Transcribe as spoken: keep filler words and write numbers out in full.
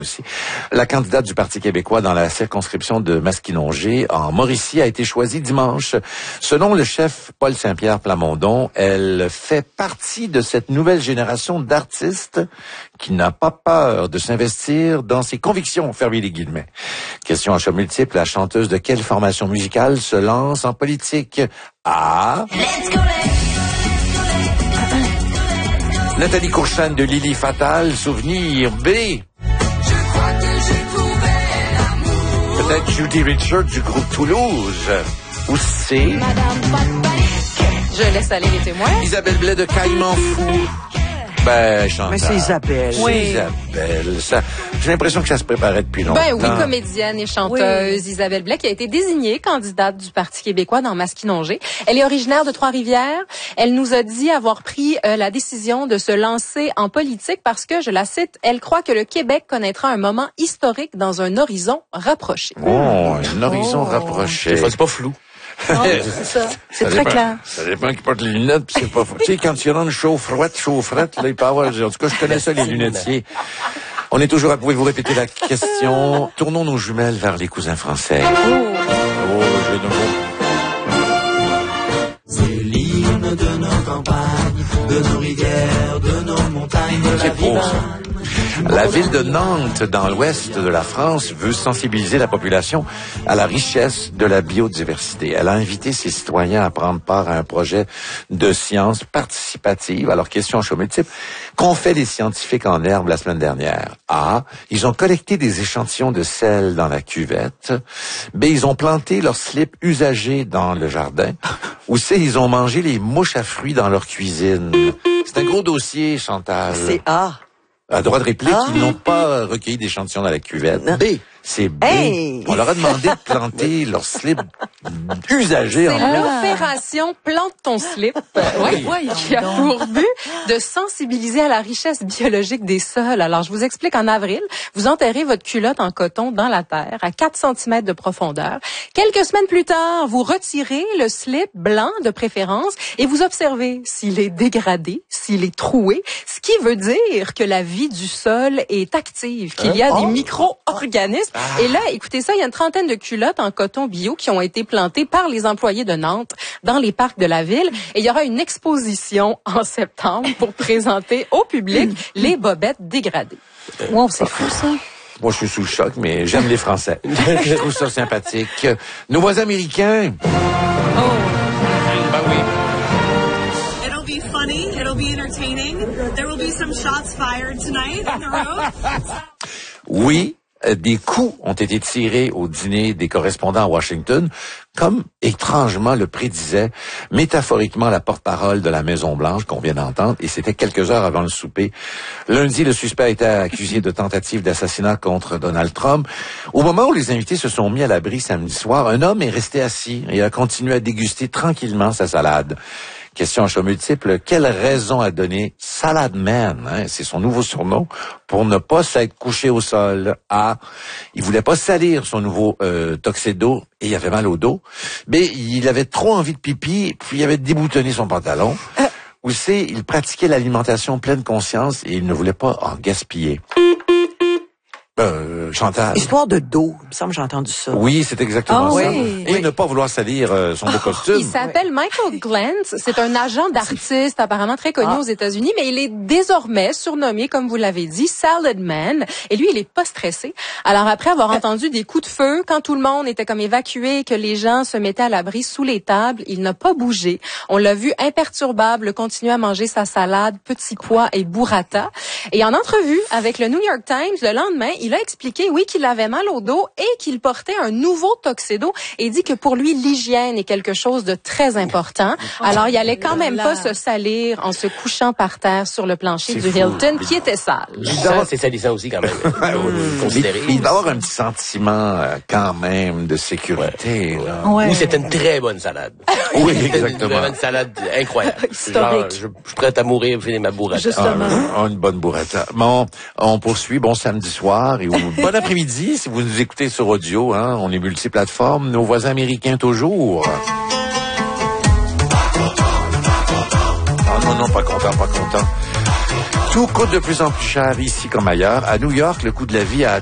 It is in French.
Aussi. La candidate du Parti québécois dans la circonscription de Masquinongé, en Mauricie, a été choisie dimanche. Selon le chef Paul Saint-Pierre Plamondon, elle fait partie de cette nouvelle génération d'artistes qui n'a pas peur de s'investir dans ses convictions, fermez les guillemets. Question à choix multiple, la chanteuse de quelle formation musicale se lance en politique? A. Nathalie Courchane de Lily Fatal, souvenir. B. Peut-être Judy Richard du groupe Toulouse. Ou C. Je laisse aller les témoins. Isabelle Blais de Caïman Fou. Ben, Chantal. Mais c'est Isabelle. C'est Oui. Isabelle. Ça, j'ai l'impression que ça se préparait depuis longtemps. Ben oui, comédienne et chanteuse, oui. Isabelle Blais, qui a été désignée candidate du Parti québécois dans Masquinongé. Elle est originaire de Trois-Rivières. Elle nous a dit avoir pris euh, la décision de se lancer en politique parce que, je la cite, elle croit que le Québec connaîtra un moment historique dans un horizon rapproché. Oh, un horizon Oh. rapproché. C'est pas flou. Non, c'est ça. C'est Ça très dépend- clair. Ça dépend qui porte les lunettes, puis c'est pas fou. Tu sais, quand tu rentres chaud-froide, chaud-frette, là, il peut y avoir... En tout cas, je connais ça, les lunetiers. On est toujours à... Pouvez-vous répéter la question? Tournons nos jumelles vers les cousins français. Oh, j'ai de mots. C'est l'hymne de nos campagnes, de nos rivières, de nos montagnes, de la C'est beau, vie. ça. La ville de Nantes, dans l'ouest de la France, veut sensibiliser la population à la richesse de la biodiversité. Elle a invité ses citoyens à prendre part à un projet de science participative. Alors, question à choix multiple. Qu'ont fait les scientifiques en herbe la semaine dernière? A. Ils ont collecté des échantillons de sel dans la cuvette. B. Ils ont planté leurs slips usagés dans le jardin. Ou C. Ils ont mangé les mouches à fruits dans leur cuisine. C'est un gros dossier, Chantal. C'est A. À droit de réplique, Ah. ils n'ont pas recueilli d'échantillons dans la cuvette. Non. B. C'est B. Hey. On leur a demandé de planter leur slip usagé en C'est herbe. l'opération Plante ton slip, oui, qui a pour but de sensibiliser à la richesse biologique des sols. Alors, je vous explique, en avril, vous enterrez votre culotte en coton dans la terre à quatre centimètres de profondeur. Quelques semaines plus tard, vous retirez le slip blanc de préférence et vous observez s'il est dégradé, s'il est troué, ce qui veut dire que la vie du sol est active, qu'il y a des micro-organismes. Et là, écoutez ça, il y a une trentaine de culottes en coton bio qui ont été plantées par les employés de Nantes dans les parcs de la ville. Et il y aura une exposition en septembre pour présenter au public les bobettes dégradées. Wow, c'est fou, ça. Moi, je suis sous le choc, mais j'aime les Français. Je trouve ça sympathique. Nos voisins américains. Ben oui. It'll be funny. It'll be entertaining. There will be some shots fired tonight in the room. Oui, euh, des coups ont été tirés au dîner des correspondants à Washington, comme étrangement le prédisait métaphoriquement la porte-parole de la Maison-Blanche qu'on vient d'entendre, et c'était quelques heures avant le souper. Lundi, le suspect a été accusé de tentative d'assassinat contre Donald Trump. Au moment où les invités se sont mis à l'abri samedi soir, un homme est resté assis et a continué à déguster tranquillement sa salade. Question à choix multiple, quelle raison a donné Salad Man, hein, c'est son nouveau surnom, pour ne pas s'être couché au sol? A. Il voulait pas salir son nouveau euh, Tuxedo et il avait mal au dos. B. Il avait trop envie de pipi, puis il avait déboutonné son pantalon. Euh. Ou C. Il pratiquait l'alimentation pleine conscience et il ne voulait pas en gaspiller. Euh, Chantal. Histoire de dos. Il me semble que j'ai entendu ça. Oui, c'est exactement Ah ça. oui. Et ne pas vouloir salir euh, son beau costume. Il s'appelle Michael Glantz. C'est un agent d'artiste apparemment très connu Ah. aux États-Unis, mais il est désormais surnommé, comme vous l'avez dit, Salad Man. Et lui, il est pas stressé. Alors après avoir entendu des coups de feu, quand tout le monde était comme évacué, que les gens se mettaient à l'abri sous les tables, il n'a pas bougé. On l'a vu imperturbable continuer à manger sa salade, petits pois et burrata. Et en entrevue avec le New York Times le lendemain, il a expliqué, oui, qu'il avait mal au dos et qu'il portait un nouveau Tuxedo et dit que pour lui, l'hygiène est quelque chose de très important. Alors, il allait quand même pas se salir en se couchant par terre sur le plancher C'est du fou. Hilton, qui était sale. Ça, c'est salissant aussi, quand même. Ah oui. Considéré. Il, il doit avoir un petit sentiment euh, quand même de sécurité. Là. Ouais. Ou c'était une très bonne salade. Oui, C'était exactement. Vraiment une salade incroyable. Historique. Genre, je, je suis prêt à mourir et finir ma bourrette. Justement. Ah, une bonne burrata. Bon, on poursuit. Bon samedi soir et ou bon après-midi si vous nous écoutez sur audio. Hein, on est multiplateforme. Nos voisins américains toujours. Ah non, non, pas content, pas content. Tout coûte de plus en plus cher ici comme ailleurs. À New York, le coût de la vie a